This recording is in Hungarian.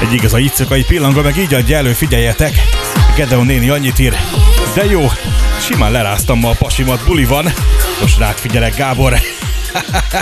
Egy igaz a éjszakai pillangó meg így adja elő, figyeljetek. Gedeon néni annyit ír. De jó, simán leráztam ma a pasimat, buli van. Most rád figyelek, Gábor.